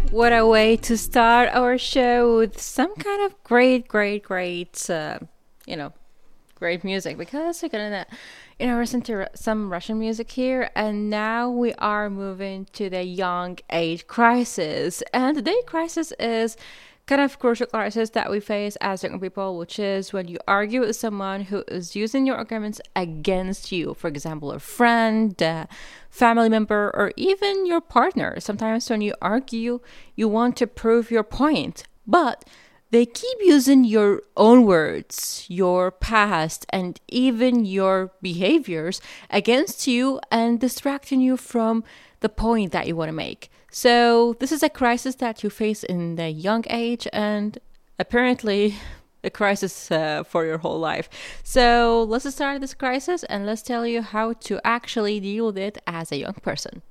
What a way to start our show with some kind of great, great music because we're gonna, listen to some Russian music here. And now we are moving to the young age crisis. And the crisis is kind of crucial crisis that we face as young people, which is when you argue with someone who is using your arguments against you. For example, a friend, a family member, or even your partner. Sometimes when you argue, you want to prove your point, but they keep using your own words, your past, and even your behaviors against you and distracting you from the point that you want to make. So, this is a crisis that you face in the young age, and apparently, a crisis for your whole life. So, let's start this crisis and let's tell you how to actually deal with it as a young person.